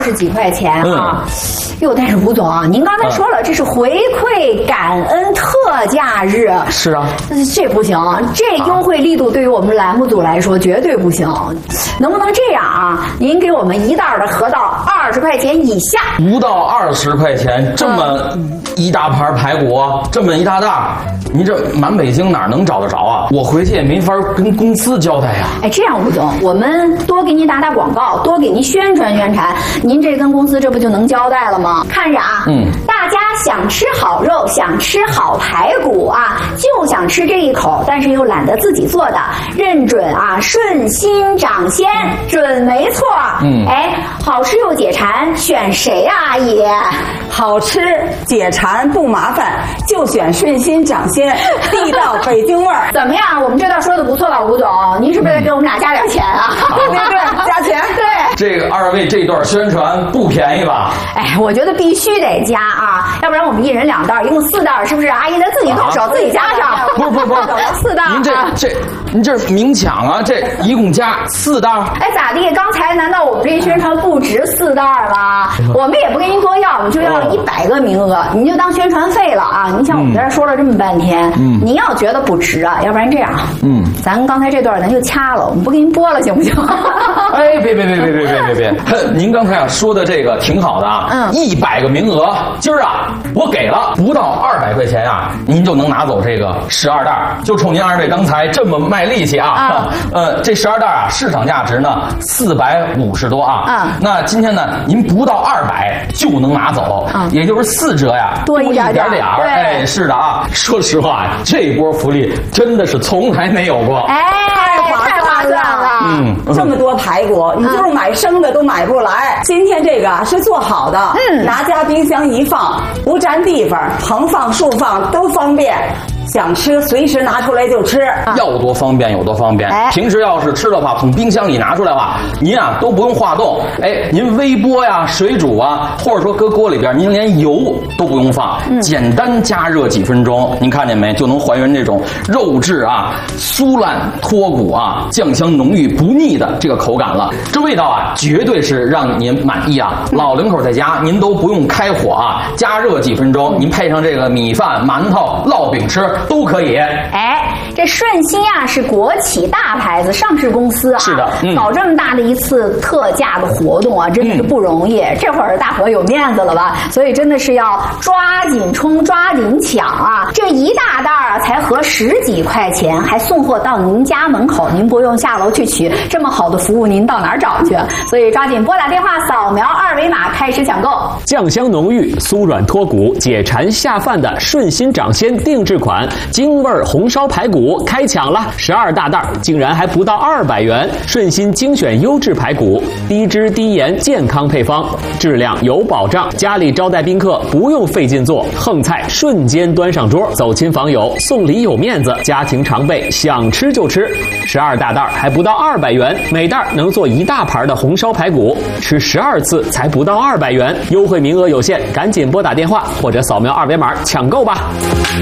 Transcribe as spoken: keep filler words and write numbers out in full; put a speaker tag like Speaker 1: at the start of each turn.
Speaker 1: 十几块钱啊。
Speaker 2: 嗯
Speaker 1: 哟，但是吴总啊，您刚才说了，这是回馈感恩特价日。
Speaker 2: 是啊，
Speaker 1: 这不行，这优惠力度对于我们栏目组来说绝对不行。能不能这样啊？您给我们一袋的合到二十块钱以下，
Speaker 2: 不到二十块钱，这么一大盘排骨，这么一大袋，你这满北京哪能找得着啊？我回去也没法跟公司交代呀。
Speaker 1: 哎，这样吴总，我们多给您打打广告，多给您宣传宣传，您这跟公司这不就能交代了吗？看着啊，嗯，大家想吃好肉，想吃好排骨啊，就想吃这一口，但是又懒得自己做的，认准啊，顺心掌鲜，准没错。嗯，哎，好吃又解馋，选谁啊，阿姨？
Speaker 3: 好吃解馋不麻烦，就选顺心掌鲜，地道北京味儿。
Speaker 1: 怎么样？我们这段说的不错吧，吴总？您是不是得给我们俩加点钱啊？
Speaker 3: 对对对，加钱。
Speaker 1: 对。
Speaker 2: 这个二位这段宣传不便宜吧？
Speaker 1: 哎，我觉得必须得加啊，要不然我们一人两袋，一共四袋，是不是？阿姨咱自己动手，啊、自己加上。
Speaker 2: 不是不是不是，
Speaker 1: 四袋。
Speaker 2: 您这这，您这明抢啊！这一共加四袋。
Speaker 1: 哎，咋地？刚才难道我们这宣传不值四袋吗？我们也不跟您多要，我们就要一百个名额，您就当宣传费了啊！您像我们在这说了这么半天，嗯，您要觉得不值啊，要不然这样，嗯，咱刚才这段咱就掐了，我们不给您播了，行不行？
Speaker 2: 哎，别别别别别别别别！您刚才啊说的这个挺好的啊，嗯，一百个名额，今儿啊我给了，不到二百块钱啊，您就能拿走这个十二袋，就冲您二位刚才这么卖力气啊，啊呃，这十二袋啊市场价值呢四百五十多啊，啊，那今天呢您不到二百就能拿走，啊，也就是四折呀，
Speaker 1: 多一点点，
Speaker 2: 点儿，哎，是的啊，说实话，这波福利真的是从来没有过，
Speaker 1: 哎，太划算了，
Speaker 3: 嗯，这么多排骨，你就是买生的都买不来。今天这个是做好的，嗯，拿家冰箱一放，不占地方，横放竖放都方便。想吃随时拿出来就吃，
Speaker 2: 要多方便有多方便。哎，平时要是吃的话，从冰箱里拿出来的话，您啊都不用化冻，哎，您微波呀、水煮啊，或者说搁锅里边，您连油都不用放，嗯，简单加热几分钟，您看见没，就能还原这种肉质啊酥烂脱骨啊、酱香浓郁不腻的这个口感了。这味道啊，绝对是让您满意啊！老两口在家，您都不用开火啊，加热几分钟，您配上这个米饭、馒头、烙饼吃。都可以。
Speaker 1: 哎，这顺心啊是国企大牌子上市公司啊，
Speaker 2: 是的，嗯，
Speaker 1: 搞这么大的一次特价的活动啊，真的是不容易。嗯，这会儿大伙有面子了吧？所以真的是要抓紧冲，抓紧抢啊！这一大袋啊才合十几块钱，还送货到您家门口，您不用下楼去取。这么好的服务，您到哪儿找去？所以抓紧拨打电话，扫描二维码开始抢购。
Speaker 4: 酱香浓郁、酥软脱骨、解馋下饭的顺心掌鲜定制款。京味红烧排骨开抢了，十二大袋，竟然还不到二百元。顺心精选优质排骨，低脂低盐健康配方，质量有保障。家里招待宾客不用费劲做，横菜瞬间端上桌，走亲访友送礼有面子，家庭常备想吃就吃。十二大袋还不到二百元，每袋能做一大盘的红烧排骨，吃十二次才不到二百元，优惠名额有限，赶紧拨打电话或者扫描二维码抢购吧。